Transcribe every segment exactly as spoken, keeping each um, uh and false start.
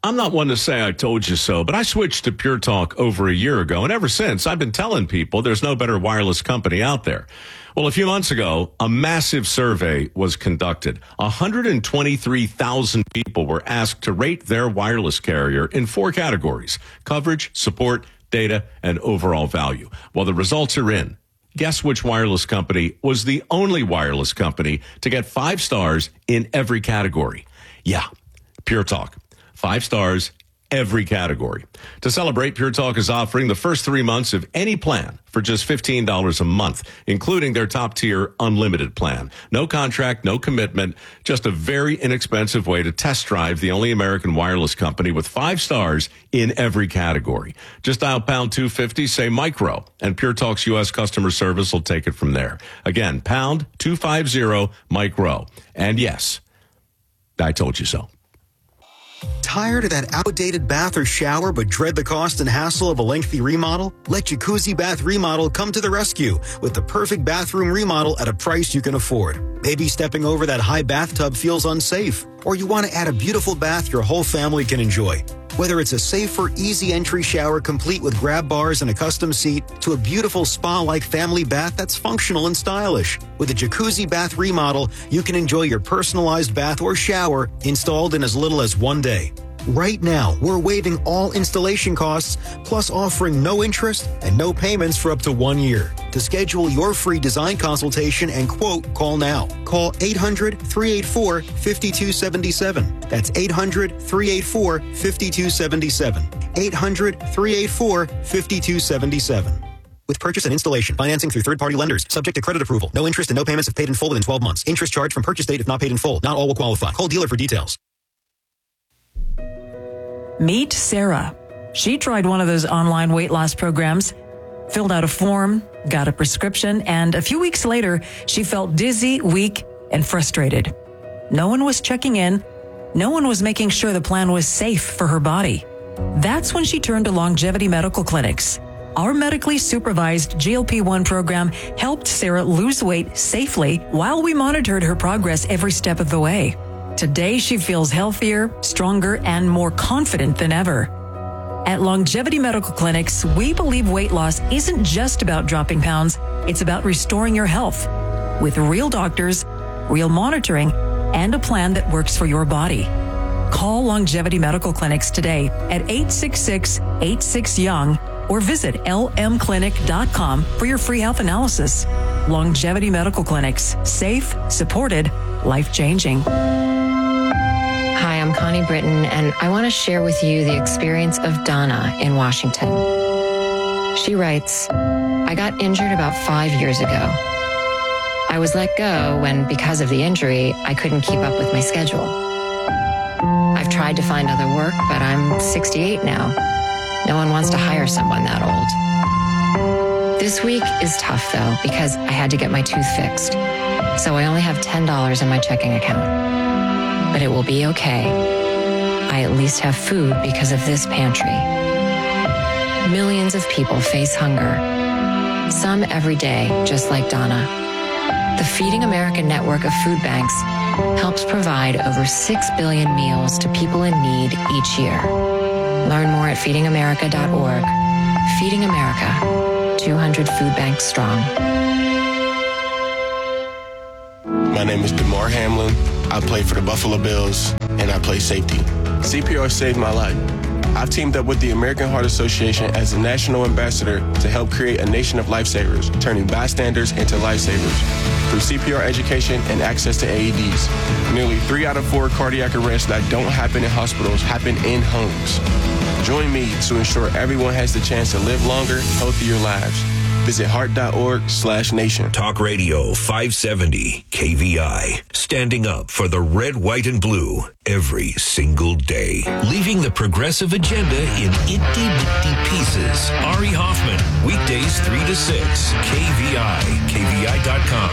I'm not one to say I told you so, but I switched to Pure Talk over a year ago, and ever since, I've been telling people there's no better wireless company out there. Well, a few months ago, a massive survey was conducted. one hundred twenty-three thousand people were asked to rate their wireless carrier in four categories: coverage, support, data, and overall value. Well, the results are in. Guess which wireless company was the only wireless company to get five stars in every category? Yeah, Pure Talk. Five stars, every category. To celebrate, Pure Talk is offering the first three months of any plan for just fifteen dollars a month, including their top-tier unlimited plan. No contract, no commitment, just a very inexpensive way to test drive the only American wireless company with five stars in every category. Just dial pound two fifty, say micro, and Pure Talk's U S customer service will take it from there. Again, pound two fifty, micro. And yes, I told you so. Tired of that outdated bath or shower but dread the cost and hassle of a lengthy remodel? Let Jacuzzi Bath Remodel come to the rescue with the perfect bathroom remodel at a price you can afford. Maybe stepping over that high bathtub feels unsafe, or you want to add a beautiful bath your whole family can enjoy. Whether it's a safer, easy entry shower complete with grab bars and a custom seat, to a beautiful spa-like family bath that's functional and stylish. With a Jacuzzi Bath Remodel, you can enjoy your personalized bath or shower installed in as little as one day. Right now, we're waiving all installation costs, plus offering no interest and no payments for up to one year. To schedule your free design consultation and quote, call now. Call eight hundred, three eight four, five two seven seven. That's eight hundred, three eight four, five two seven seven. eight hundred, three eight four, five two seven seven. With purchase and installation, financing through third-party lenders, subject to credit approval. No interest and no payments if paid in full within twelve months. Interest charged from purchase date if not paid in full. Not all will qualify. Call dealer for details. Meet Sarah. She tried one of those online weight loss programs, filled out a form, got a prescription, and a few weeks later, she felt dizzy, weak, and frustrated. No one was checking in. No one was making sure the plan was safe for her body. That's when she turned to Longevity Medical Clinics. Our medically supervised G L P one program helped Sarah lose weight safely while we monitored her progress every step of the way. Today, she feels healthier, stronger, and more confident than ever. At Longevity Medical Clinics, we believe weight loss isn't just about dropping pounds, it's about restoring your health with real doctors, real monitoring, and a plan that works for your body. Call Longevity Medical Clinics today at eight six six, eight six, young or visit L M clinic dot com for your free health analysis. Longevity Medical Clinics. Safe, supported, life-changing. Hi, I'm Connie Britton, and I want to share with you the experience of Donna in Washington. She writes, I got injured about five years ago. I was let go when, because of the injury, I couldn't keep up with my schedule. I've tried to find other work, but I'm sixty-eight now. No one wants to hire someone that old. This week is tough, though, because I had to get my tooth fixed. So I only have ten dollars in my checking account. But it will be okay. I at least have food because of this pantry. Millions of people face hunger. Some every day, just like Donna. The Feeding America network of food banks helps provide over six billion meals to people in need each year. Learn more at feeding america dot org. Feeding America, two hundred food banks strong. My name is DeMar Hamlin. I play for the Buffalo Bills, and I play safety. C P R saved my life. I've teamed up with the American Heart Association as the national ambassador to help create a nation of lifesavers, turning bystanders into lifesavers. Through C P R education and access to A E Ds, nearly three out of four cardiac arrests that don't happen in hospitals happen in homes. Join me to ensure everyone has the chance to live longer, healthier lives. Visit heart.org slash nation. Talk Radio five seventy K V I. Standing up for the red, white, and blue every single day. Leaving the progressive agenda in itty-bitty pieces. Ari Hoffman, weekdays three to six. K V I, K V I dot com.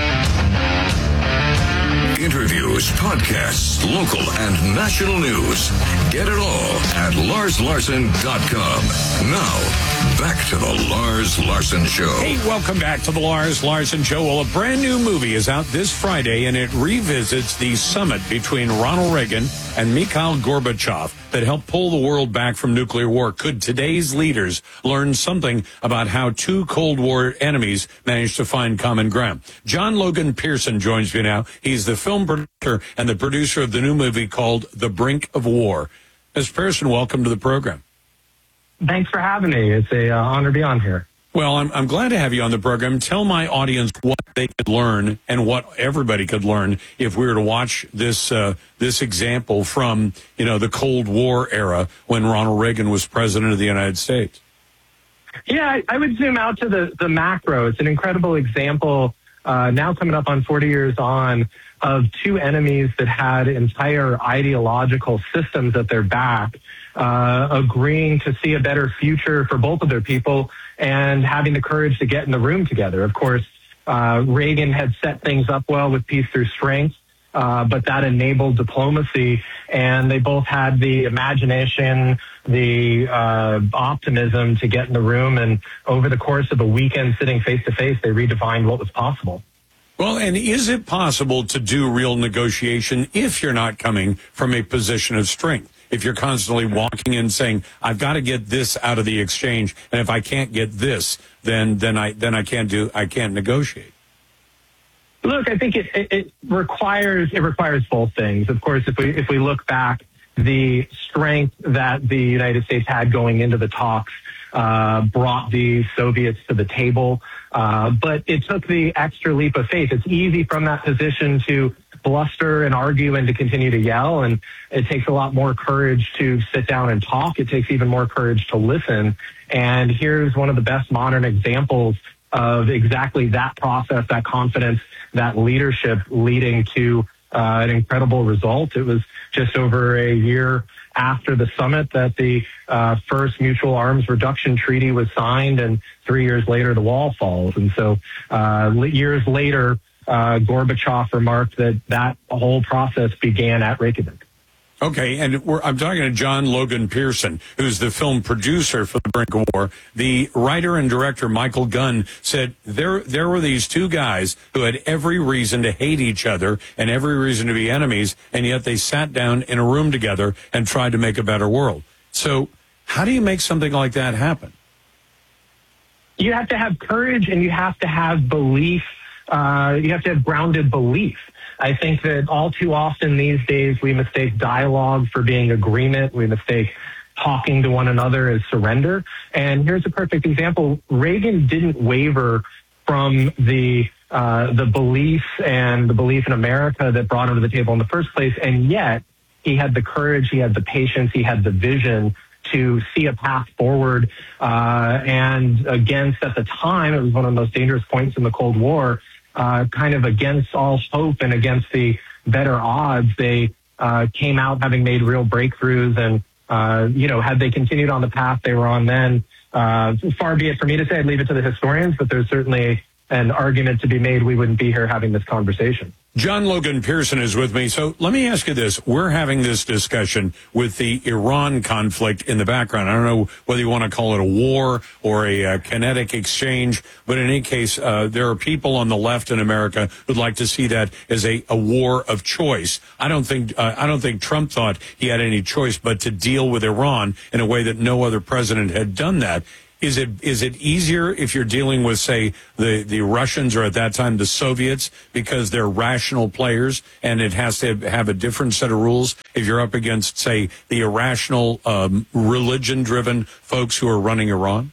Interviews, podcasts, local and national news. Get it all at lars larson dot com. Now, Back to the Lars Larson Show. Hey, welcome back to the Lars Larson Show. Well, a brand new movie is out this Friday, and it revisits the summit between Ronald Reagan and Mikhail Gorbachev that helped pull the world back from nuclear war. Could today's leaders learn something about how two Cold War enemies managed to find common ground? John Logan Pearson joins me now. He's the film producer and the producer of the new movie called The Brink of War. Mister Pearson, welcome to the program. Thanks for having me. It's a uh, honor to be on here. Well, I'm, I'm glad to have you on the program. Tell my audience what they could learn and what everybody could learn if we were to watch this uh, this example from, you know, the Cold War era when Ronald Reagan was president of the United States. Yeah, I, I would zoom out to the, the macro. It's an incredible example, uh, now coming up on forty years on, of two enemies that had entire ideological systems at their back, uh, agreeing to see a better future for both of their people and having the courage to get in the room together. Of course, uh, Reagan had set things up well with peace through strength, uh, but that enabled diplomacy, and they both had the imagination, the uh, optimism to get in the room, and over the course of a weekend sitting face-to-face, they redefined what was possible. Well, and is it possible to do real negotiation if you're not coming from a position of strength? If you're constantly walking in saying, I've got to get this out of the exchange, and if I can't get this, then then I then I can't do I can't negotiate. Look, I think it, it, it requires it requires both things. Of course, if we if we look back, the strength that the United States had going into the talks uh, brought the Soviets to the table. Uh, but it took the extra leap of faith. It's easy from that position to bluster and argue and to continue to yell. And it takes a lot more courage to sit down and talk. It takes even more courage to listen. And here's one of the best modern examples of exactly that process, that confidence, that leadership leading to uh, an incredible result. It was just over a year after the summit that the uh, first mutual arms reduction treaty was signed, and three years later the wall falls. And so uh, years later, uh, Gorbachev remarked that that whole process began at Reykjavik. Okay, and we're, I'm talking to John Logan Pearson, who's the film producer for The Brink of War. The writer and director, Michael Gunn, said there there were these two guys who had every reason to hate each other and every reason to be enemies, and yet they sat down in a room together and tried to make a better world. So how do you make something like that happen? You have to have courage, and you have to have belief. Uh, you have to have grounded belief. I think that all too often these days we mistake dialogue for being agreement. We mistake talking to one another as surrender. And here's a perfect example. Reagan didn't waver from the uh, the belief and the belief in America that brought him to the table in the first place. And yet he had the courage, he had the patience, he had the vision to see a path forward. Uh, and against, at the time, it was one of the most dangerous points in the Cold War, Uh, kind of against all hope and against the better odds, they uh, came out having made real breakthroughs. And, uh, you know, had they continued on the path they were on then, uh, far be it for me to say, I'd leave it to the historians, but there's certainly an argument to be made we wouldn't be here having this conversation. John Logan Pearson is with me. So let me ask you this. We're having this discussion with the Iran conflict in the background. I don't know whether you want to call it a war or a uh, kinetic exchange, but in any case, uh, there are people on the left in America who'd like to see that as a, a war of choice. I don't think uh, I don't think Trump thought he had any choice but to deal with Iran in a way that no other president had done that. Is it is it easier if you're dealing with, say, the, the Russians or at that time the Soviets because they're rational players and it has to have a different set of rules if you're up against, say, the irrational, um, religion-driven folks who are running Iran?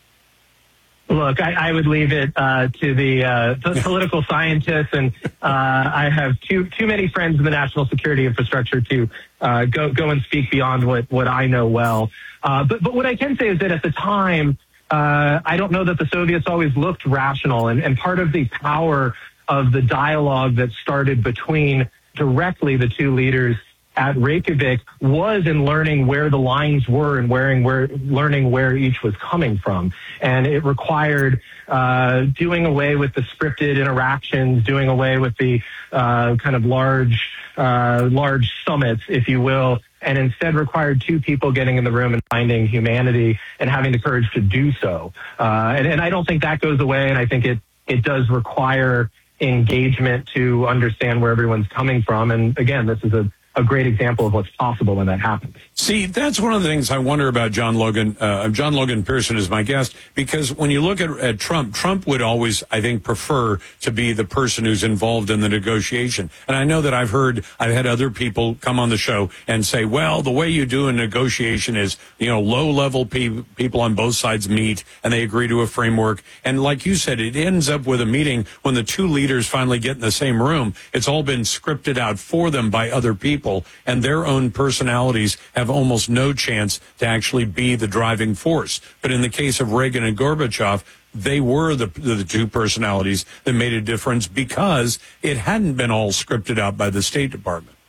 Look, I, I would leave it uh, to the, uh, the political scientists, and uh, I have too too many friends in the national security infrastructure to uh, go go and speak beyond what, what I know well. Uh, but but what I can say is that at the time, uh, I don't know that the Soviets always looked rational, and, and part of the power of the dialogue that started between directly the two leaders at Reykjavik was in learning where the lines were and wearing where learning where each was coming from. And it required uh, doing away with the scripted interactions, doing away with the uh, kind of large, uh, large summits, if you will, and instead required two people getting in the room and finding humanity and having the courage to do so. Uh, and, and I don't think that goes away, and I think it, it does require engagement to understand where everyone's coming from. And again, this is a, a great example of what's possible when that happens. See, that's one of the things I wonder about John Logan. Uh, John Logan Pearson is my guest, because when you look at, at Trump, Trump would always, I think, prefer to be the person who's involved in the negotiation. And I know that I've heard, I've had other people come on the show and say, well, the way you do a negotiation is, you know, low-level pe- people on both sides meet and they agree to a framework. And like you said, it ends up with a meeting when the two leaders finally get in the same room. It's all been scripted out for them by other people, and their own personalities have almost no chance to actually be the driving force. But in the case of Reagan and Gorbachev, they were the, the two personalities that made a difference because it hadn't been all scripted out by the State Department.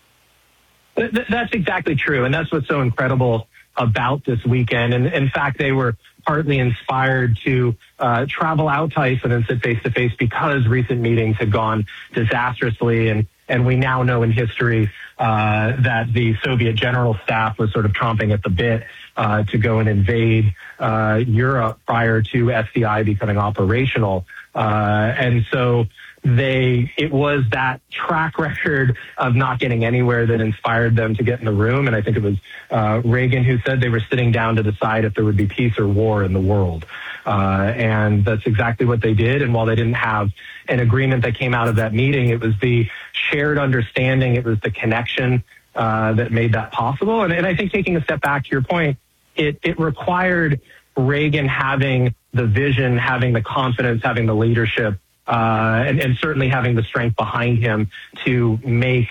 That's exactly true, and that's what's so incredible about this weekend. And in fact, they were partly inspired to uh, travel out to Iceland and sit face-to-face because recent meetings had gone disastrously. And, and we now know in history uh, that the Soviet general staff was sort of chomping at the bit uh, to go and invade uh, Europe prior to S D I becoming operational. Uh, and so they, it was that track record of not getting anywhere that inspired them to get in the room. And I think it was uh, Reagan who said they were sitting down to decide if there would be peace or war in the world. Uh, and that's exactly what they did. And while they didn't have an agreement that came out of that meeting, it was the shared understanding, it was the connection uh, that made that possible. And, and I think taking a step back to your point, it, it required Reagan having the vision, having the confidence, having the leadership, Uh, and, and certainly having the strength behind him to make,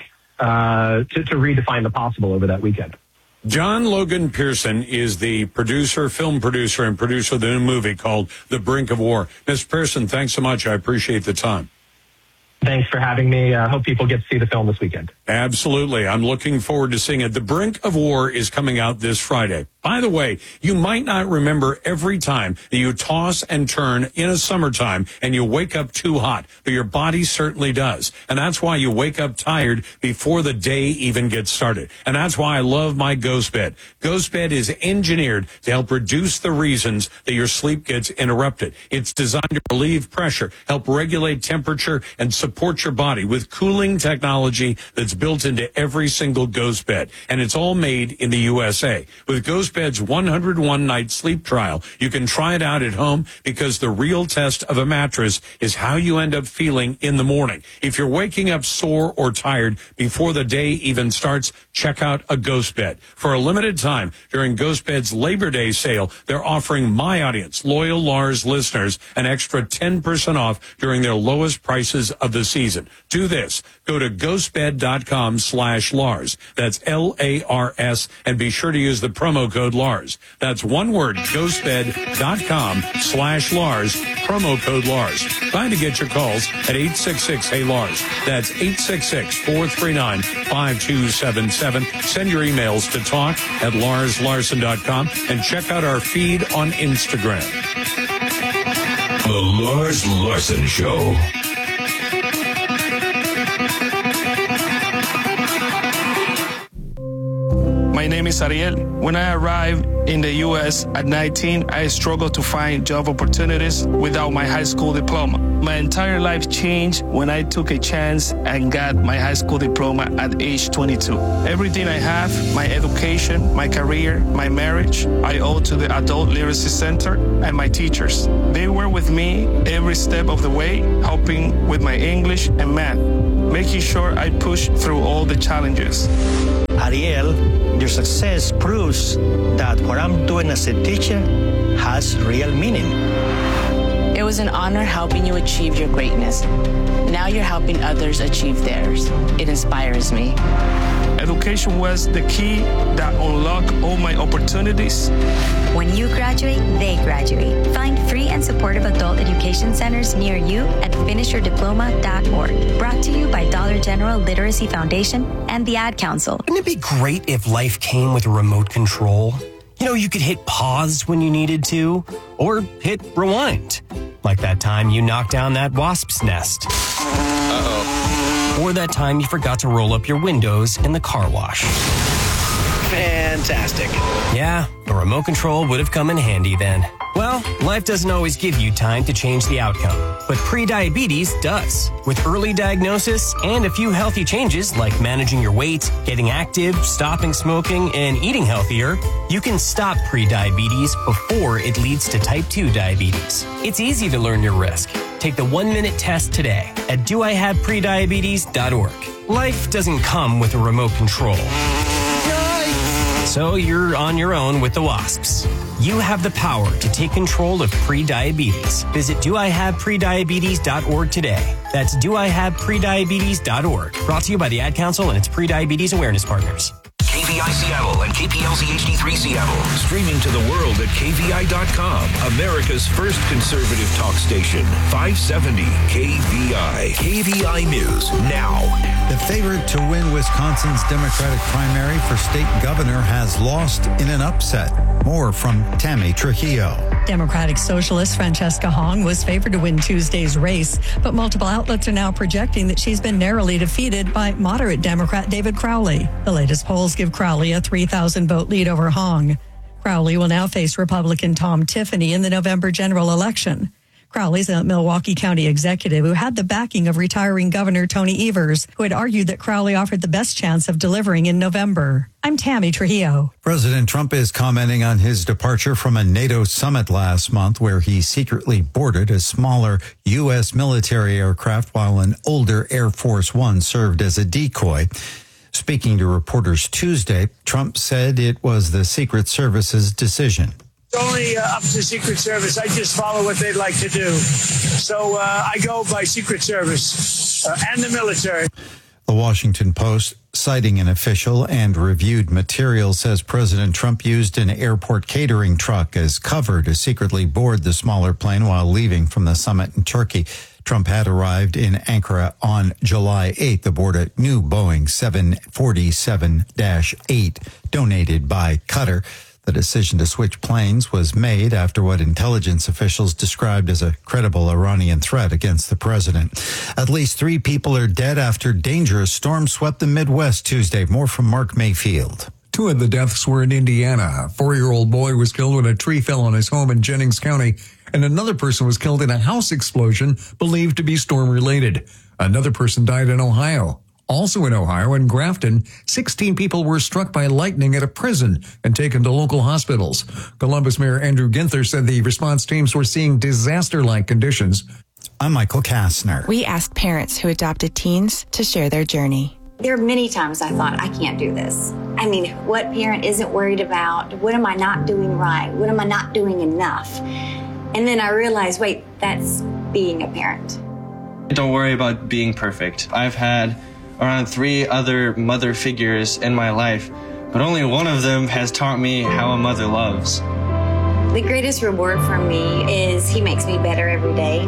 uh, to, to redefine the possible over that weekend. John Logan Pearson is the producer, film producer, and producer of the new movie called The Brink of War. Mister Pearson, thanks so much. I appreciate the time. Thanks for having me. I uh, hope people get to see the film this weekend. Absolutely. I'm looking forward to seeing it. The Brink of War is coming out this Friday. By the way, you might not remember every time that you toss and turn in a summertime and you wake up too hot, but your body certainly does. And that's why you wake up tired before the day even gets started. And that's why I love my Ghost Bed. Ghost Bed is engineered to help reduce the reasons that your sleep gets interrupted. It's designed to relieve pressure, help regulate temperature, and support your body with cooling technology that's built into every single Ghost Bed. And it's all made in the U S A. With Ghost Bed's one hundred one night sleep trial, you can try it out at home because the real test of a mattress is how you end up feeling in the morning. If you're waking up sore or tired before the day even starts, check out a Ghost Bed. For a limited time during Ghost Bed's Labor Day sale, they're offering my audience, loyal Lars listeners, an extra ten percent off during their lowest prices of the season. Do this. Go to ghostbed.com slash Lars. That's L A R S, and be sure to use the promo code Lars. That's one word, ghostbed.com slash Lars, promo code Lars. Trying to get your calls at eight six six, hey Lars. That's eight six six, four three nine, five two seven seven. Send your emails to talk at lars larson dot com and check out our feed on Instagram. The Lars Larson Show. My name is Ariel. When I arrived in the U S at nineteen, I struggled to find job opportunities without my high school diploma. My entire life changed when I took a chance and got my high school diploma at age twenty-two. Everything I have, my education, my career, my marriage, I owe to the Adult Literacy Center and my teachers. They were with me every step of the way, helping with my English and math, making sure I pushed through all the challenges. Ariel, your success proves that what I'm doing as a teacher has real meaning. It was an honor helping you achieve your greatness. Now you're helping others achieve theirs. It inspires me. Education was the key that unlocked all my opportunities. When you graduate, they graduate. Find free and supportive adult education centers near you at finish your diploma dot org. Brought to you by Dollar General Literacy Foundation and the Ad Council. Wouldn't it be great if life came with a remote control? You know, you could hit pause when you needed to, or hit rewind. Like that time you knocked down that wasp's nest. Uh-oh. Or that time you forgot to roll up your windows in the car wash. Fantastic. Yeah, a remote control would have come in handy then. Well, life doesn't always give you time to change the outcome, but prediabetes does. With early diagnosis and a few healthy changes like managing your weight, getting active, stopping smoking, and eating healthier, you can stop prediabetes before it leads to type two diabetes. It's easy to learn your risk. Take the one-minute test today at do I have prediabetes dot org. Life doesn't come with a remote control. So you're on your own with the WASPs. You have the power to take control of prediabetes. Visit do I have prediabetes dot org today. That's do I have prediabetes dot org. Brought to you by the Ad Council and its Prediabetes Awareness Partners. K V I Seattle and K P L Z H D three Seattle. Streaming to the world at K V I dot com. America's first conservative talk station. five seventy K V I. K V I News now. The favorite to win Wisconsin's Democratic primary for state governor has lost in an upset. More from Tammy Trujillo. Democratic Socialist Francesca Hong was favored to win Tuesday's race, but multiple outlets are now projecting that she's been narrowly defeated by moderate Democrat David Crowley. The latest polls give Crowley a three thousand vote lead over Hong. Crowley will now face Republican Tom Tiffany in the November general election. Crowley's a Milwaukee County executive who had the backing of retiring Governor Tony Evers, who had argued that Crowley offered the best chance of delivering in November. I'm Tammy Trujillo. President Trump is commenting on his departure from a NATO summit last month where he secretly boarded a smaller U S military aircraft while an older Air Force One served as a decoy. Speaking to reporters Tuesday, Trump said it was the Secret Service's decision. It's only uh, up to the Secret Service. I just follow what they'd like to do. So uh, I go by Secret Service uh, and the military. The Washington Post, citing an official and reviewed material, says President Trump used an airport catering truck as cover to secretly board the smaller plane while leaving from the summit in Turkey. Trump had arrived in Ankara on July eighth aboard a new Boeing seven forty-seven dash eight donated by Qatar. The decision to switch planes was made after what intelligence officials described as a credible Iranian threat against the president. At least three people are dead after dangerous storm swept the Midwest Tuesday. More from Mark Mayfield. Two of the deaths were in Indiana. A four-year-old boy was killed when a tree fell on his home in Jennings County, and another person was killed in a house explosion believed to be storm-related. Another person died in Ohio. Also in Ohio, in Grafton, sixteen people were struck by lightning at a prison and taken to local hospitals. Columbus Mayor Andrew Ginther said the response teams were seeing disaster-like conditions. I'm Michael Kastner. We asked parents who adopted teens to share their journey. There are many times I thought, I can't do this. I mean, what parent isn't worried about? What am I not doing right? What am I not doing enough? And then I realized, wait, that's being a parent. Don't worry about being perfect. I've had around three other mother figures in my life, but only one of them has taught me how a mother loves. The greatest reward for me is he makes me better every day.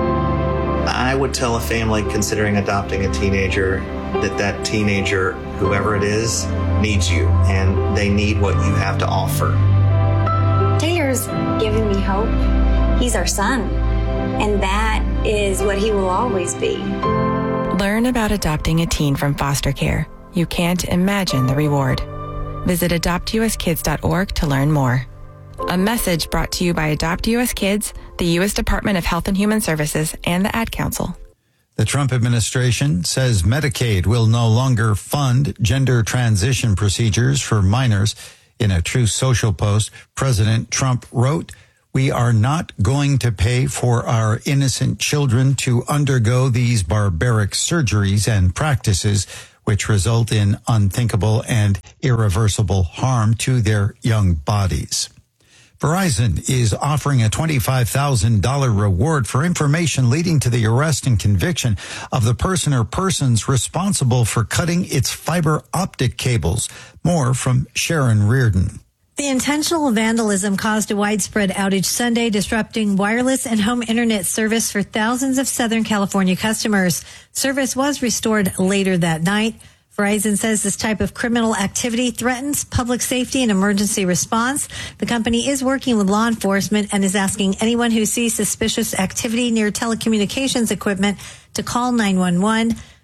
I would tell a family considering adopting a teenager that that teenager, whoever it is, needs you, and they need what you have to offer. Taylor's giving me hope. He's our son, and that is what he will always be. Learn about adopting a teen from foster care. You can't imagine the reward. Visit adopt u s kids dot org to learn more. A message brought to you by Adopt U S Kids, the U S Department of Health and Human Services, and the Ad Council. The Trump administration says Medicaid will no longer fund gender transition procedures for minors. In a Truth Social post, President Trump wrote, "We are not going to pay for our innocent children to undergo these barbaric surgeries and practices which result in unthinkable and irreversible harm to their young bodies." Verizon is offering a twenty-five thousand dollars reward for information leading to the arrest and conviction of the person or persons responsible for cutting its fiber optic cables. More from Sharon Reardon. The intentional vandalism caused a widespread outage Sunday, disrupting wireless and home internet service for thousands of Southern California customers. Service was restored later that night. Verizon says this type of criminal activity threatens public safety and emergency response. The company is working with law enforcement and is asking anyone who sees suspicious activity near telecommunications equipment to call nine one one.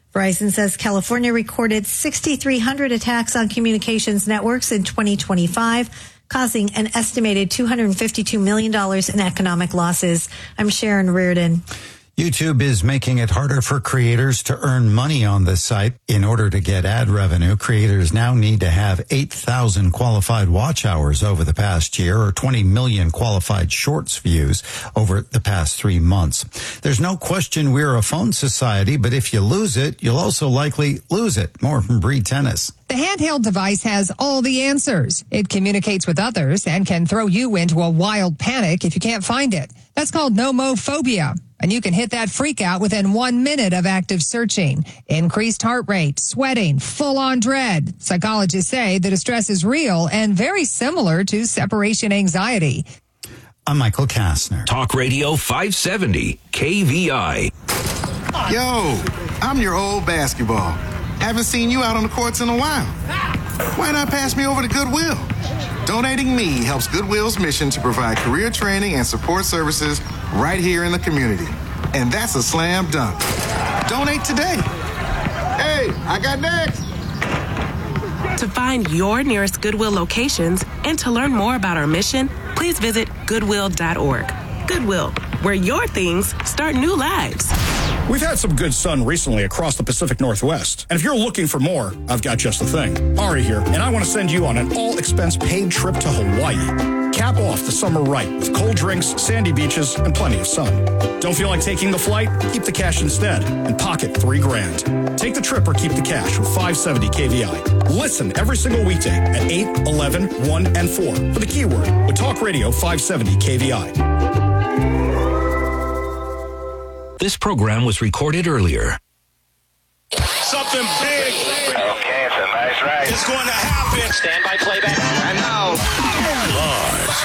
Verizon says California recorded six thousand three hundred attacks on communications networks in twenty twenty-five, causing an estimated two hundred fifty-two million dollars in economic losses. I'm Sharon Reardon. YouTube is making it harder for creators to earn money on the site. In order to get ad revenue, creators now need to have eight thousand qualified watch hours over the past year or twenty million qualified shorts views over the past three months. There's no question we're a phone society, but if you lose it, you'll also likely lose it. More from Bree Tennis. The handheld device has all the answers. It communicates with others and can throw you into a wild panic if you can't find it. That's called nomophobia. And you can hit that freak out within one minute of active searching. Increased heart rate, sweating, full-on dread. Psychologists say the distress is real and very similar to separation anxiety. I'm Michael Kastner. Talk Radio five seventy, K V I. Yo, I'm your old basketball. Haven't seen you out on the courts in a while. Why not pass me over to Goodwill? Donating me helps Goodwill's mission to provide career training and support services right here in the community. And that's a slam dunk. Donate today. Hey, I got next. To find your nearest Goodwill locations and to learn more about our mission, please visit goodwill dot org. Goodwill, where your things start new lives. We've had some good sun recently across the Pacific Northwest. And if you're looking for more, I've got just the thing. Ari here, and I want to send you on an all-expense-paid trip to Hawaii. Cap off the summer right with cold drinks, sandy beaches, and plenty of sun. Don't feel like taking the flight? Keep the cash instead and pocket three grand. Take the trip or keep the cash with five seventy K V I. Listen every single weekday at eight, eleven, one, and four for the keyword with Talk Radio five seventy K V I. This program was recorded earlier. Something big. Okay, it's a nice ride. It's going to happen. Stand by playback. And now, Lars.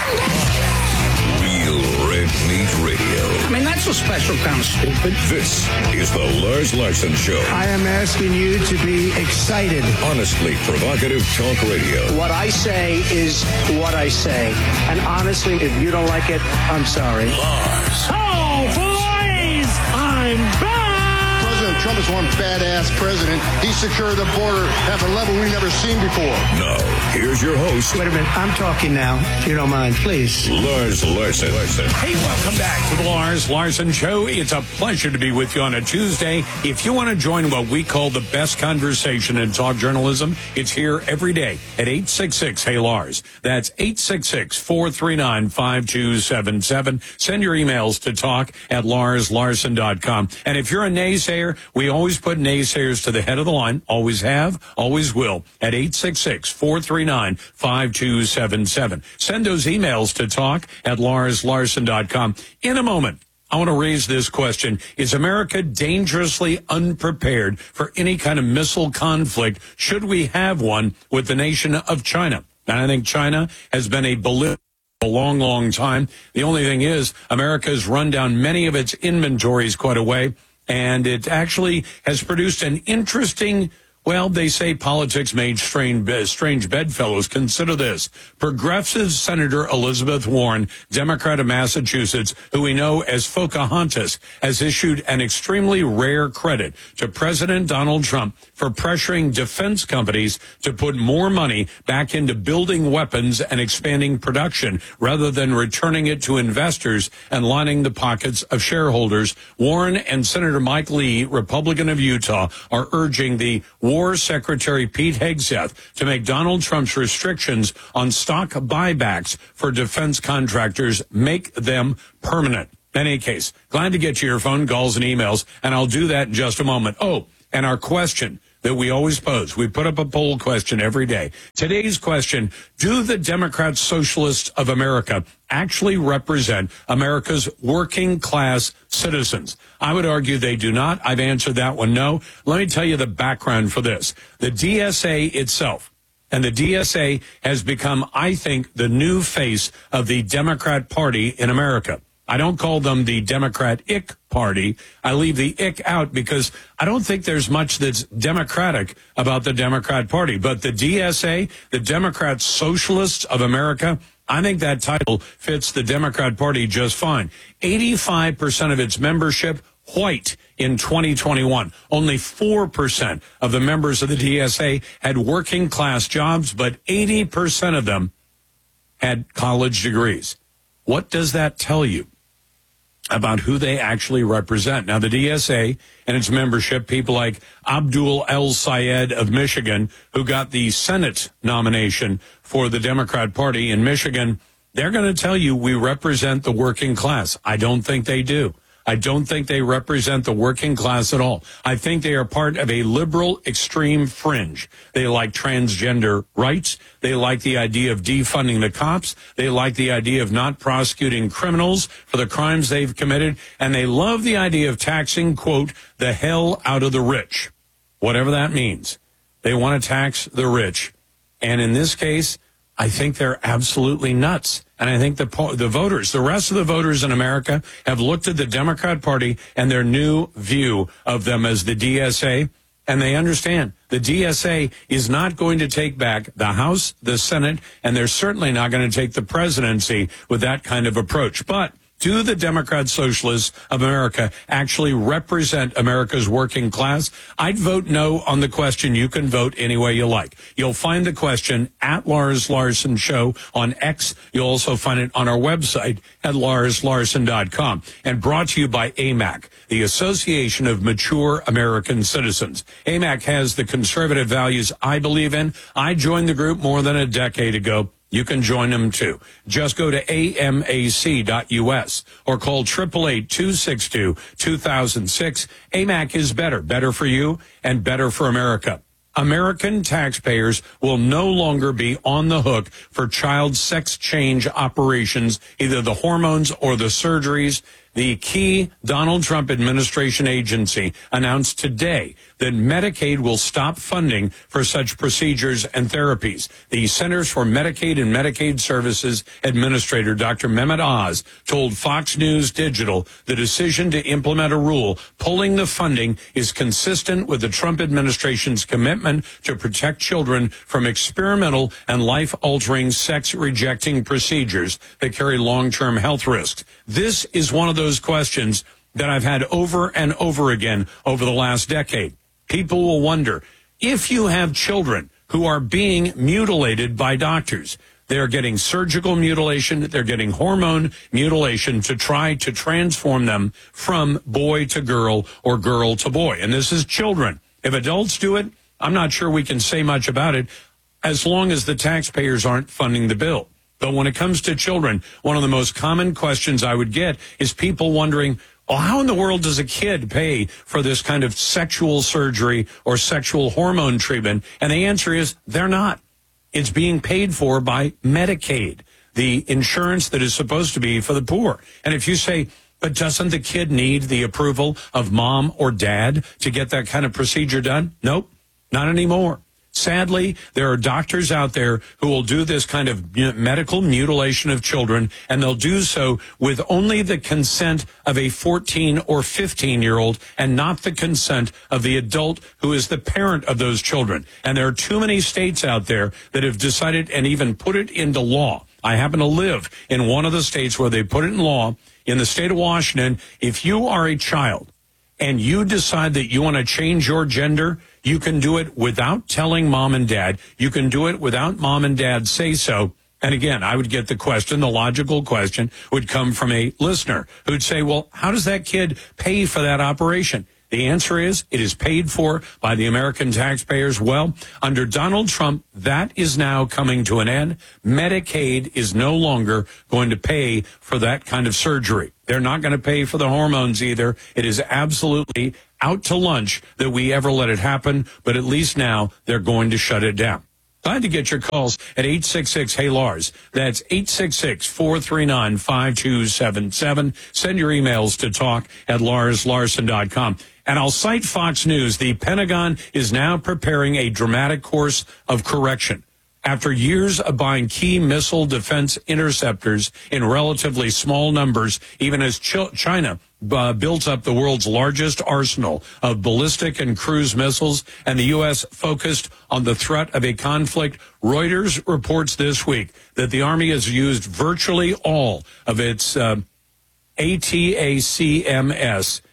Real Red Meat Radio. I mean, that's a special kind of stupid. This is the Lars Larson Show. I am asking you to be excited. Honestly provocative talk radio. What I say is what I say. And honestly, if you don't like it, I'm sorry. Lars. Oh, boys! I'm back! President Trump is one badass president. He secured the border at a level we've never seen before. Now, here's your host. Wait a minute. I'm talking now. If you don't mind, please. Lars Larson. Hey, welcome back to the Lars Larson Show. It's a pleasure to be with you on a Tuesday. If you want to join what we call the best conversation in talk journalism, it's here every day at eight six six, hey Lars. That's eight six six, four three nine, five two seven seven. Send your emails to talk at lars larson dot com. And if you're a naysayer, we always put naysayers to the head of the line. Always have, always will. At eight six six, four three nine, five two seven seven. Send those emails to talk at lars larson dot com. In a moment, I want to raise this question. Is America dangerously unprepared for any kind of missile conflict should we have one with the nation of China? And I think China has been a balloon a long, long time. The only thing is America has run down many of its inventories quite a way, and it actually has produced an interesting, well, they say politics made strange, strange bedfellows. Consider this. Progressive Senator Elizabeth Warren, Democrat of Massachusetts, who we know as Pocahontas, has issued an extremely rare credit to President Donald Trump for pressuring defense companies to put more money back into building weapons and expanding production rather than returning it to investors and lining the pockets of shareholders. Warren and Senator Mike Lee, Republican of Utah, are urging the War Secretary Pete Hegseth to make Donald Trump's restrictions on stock buybacks for defense contractors make them permanent. In any case, glad to get to your phone calls and emails, and I'll do that in just a moment. Oh, and our question that we always pose. We put up a poll question every day. Today's question, do the Democrat Socialists of America actually represent America's working class citizens? I would argue they do not. I've answered that one no. Let me tell you the background for this. The D S A itself, and the D S A has become, I think, the new face of the Democrat Party in America. I don't call them the Democrat-ick party. I leave the ick out because I don't think there's much that's democratic about the Democrat Party. But the D S A, the Democrat Socialists of America, I think that title fits the Democrat Party just fine. eighty-five percent of its membership white in twenty twenty-one. Only four percent of the members of the D S A had working class jobs, but eighty percent of them had college degrees. What does that tell you about who they actually represent? Now, the D S A and its membership, people like Abdul El-Sayed of Michigan, who got the Senate nomination for the Democrat Party in Michigan, they're going to tell you we represent the working class. I don't think they do. I don't think they represent the working class at all. I think they are part of a liberal extreme fringe. They like transgender rights. They like the idea of defunding the cops. They like the idea of not prosecuting criminals for the crimes they've committed. And they love the idea of taxing, quote, the hell out of the rich, whatever that means. They want to tax the rich. And in this case, I think they're absolutely nuts. And I think the the voters, the rest of the voters in America have looked at the Democrat Party and their new view of them as the D S A, and they understand the D S A is not going to take back the House, the Senate, and they're certainly not going to take the presidency with that kind of approach. But do the Democrat Socialists of America actually represent America's working class? I'd vote no on the question. You can vote any way you like. You'll find the question at Lars Larson Show on X. You'll also find it on our website at lars larson dot com. And brought to you by A M A C, the Association of Mature American Citizens. A M A C has the conservative values I believe in. I joined the group more than a decade ago. You can join them, too. Just go to A M A C dot U S or call eight eight eight, two six two, two thousand six. A M A C is better, better for you and better for America. American taxpayers will no longer be on the hook for child sex change operations, either the hormones or the surgeries. The key Donald Trump administration agency announced today that Medicaid will stop funding for such procedures and therapies. The Centers for Medicaid and Medicaid Services Administrator, Doctor Mehmet Oz, told Fox News Digital the decision to implement a rule pulling the funding is consistent with the Trump administration's commitment to protect children from experimental and life-altering sex-rejecting procedures that carry long-term health risks. This is one of those questions that I've had over and over again over the last decade. People will wonder, if you have children who are being mutilated by doctors, they're getting surgical mutilation, they're getting hormone mutilation to try to transform them from boy to girl or girl to boy. And this is children. If adults do it, I'm not sure we can say much about it as long as the taxpayers aren't funding the bill. But when it comes to children, one of the most common questions I would get is people wondering, well, how in the world does a kid pay for this kind of sexual surgery or sexual hormone treatment? And the answer is they're not. It's being paid for by Medicaid, the insurance that is supposed to be for the poor. And if you say, but doesn't the kid need the approval of mom or dad to get that kind of procedure done? Nope, not anymore. Sadly, there are doctors out there who will do this kind of medical mutilation of children, and they'll do so with only the consent of a fourteen or fifteen-year-old and not the consent of the adult who is the parent of those children. And there are too many states out there that have decided and even put it into law. I happen to live in one of the states where they put it in law. In the state of Washington, if you are a child and you decide that you want to change your gender, you can do it without telling mom and dad. You can do it without mom and dad say so. And again, I would get the question, the logical question would come from a listener who'd say, well, how does that kid pay for that operation? The answer is it is paid for by the American taxpayers. Well, under Donald Trump, that is now coming to an end. Medicaid is no longer going to pay for that kind of surgery. They're not going to pay for the hormones either. It is absolutely out to lunch that we ever let it happen, but at least now they're going to shut it down. Glad to get your calls at eight six six, hey Lars. That's eight six six, four three nine, five two seven seven. Send your emails to talk at lars larson dot com. And I'll cite Fox News. The Pentagon is now preparing a dramatic course of correction. After years of buying key missile defense interceptors in relatively small numbers, even as China uh, built up the world's largest arsenal of ballistic and cruise missiles, and the U S focused on the threat of a conflict, Reuters reports this week that the Army has used virtually all of its uh, A T A C M S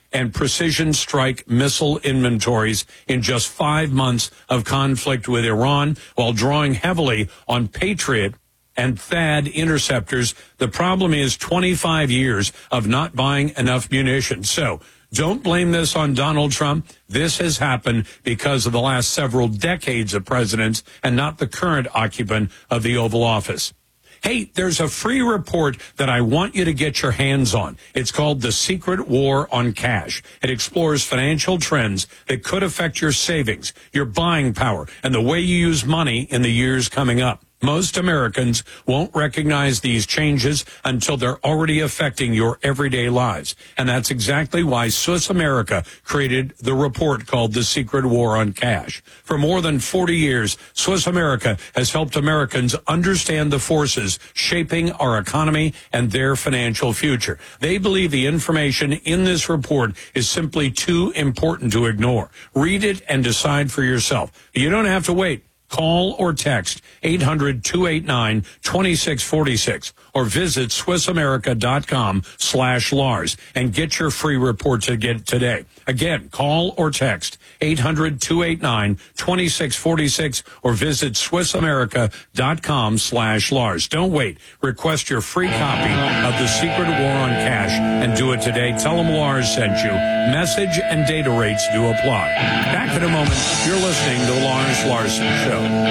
and precision strike missile inventories in just five months of conflict with Iran, while drawing heavily on Patriot and THAAD interceptors. The problem is twenty-five years of not buying enough munitions. So don't blame this on Donald Trump. This has happened because of the last several decades of presidents and not the current occupant of the Oval Office. Hey, there's a free report that I want you to get your hands on. It's called The Secret War on Cash. It explores financial trends that could affect your savings, your buying power, and the way you use money in the years coming up. Most Americans won't recognize these changes until they're already affecting your everyday lives. And that's exactly why Swiss America created the report called The Secret War on Cash. For more than forty years, Swiss America has helped Americans understand the forces shaping our economy and their financial future. They believe the information in this report is simply too important to ignore. Read it and decide for yourself. You don't have to wait. Call or text eight hundred, two eight nine, two six four six or visit SwissAmerica.com slash Lars and get your free report to get today. Again, call or text eight hundred, two eight nine, two six four six or visit SwissAmerica.com slash Lars. Don't wait. Request your free copy of The Secret War on Cash and do it today. Tell them Lars sent you. Message and data rates do apply. Back in a moment. You're listening to The Lars Larson Show.